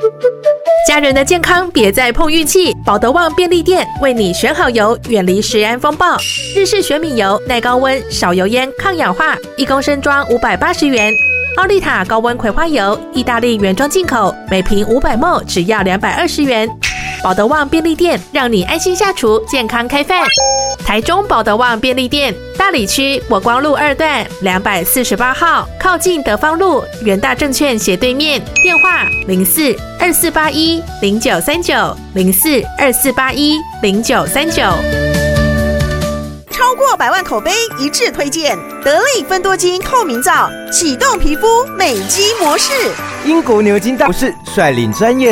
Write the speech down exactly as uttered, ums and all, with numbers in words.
家人的健康别再碰运气，保德旺便利店为你选好油，远离食安风暴。日式玄米油，耐高温、少油烟、抗氧化，一公升装五百八十元。奥利塔高温葵花油，意大利原装进口，每瓶五百毫升只要两百二十元。保德旺便利店让你安心下厨，健康开饭。台中保德旺便利店大里区国光路二段两百四十八号，靠近德芳路元大证券斜对面，电话零四二四八一零九三九零四二四八一零九三九。 超过百万口碑一致推荐得力芬多精透明皂，启动皮肤美肌模式。 英国牛津大博士率领专业